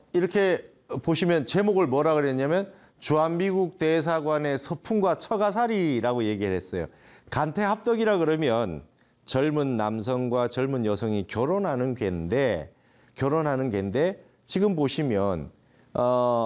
이렇게 보시면 제목을 뭐라 그랬냐면 주한미국 대사관의 서풍과 처가살이라고 얘기를 했어요. 간태합덕이라 그러면 젊은 남성과 젊은 여성이 결혼하는 궤인데 지금 보시면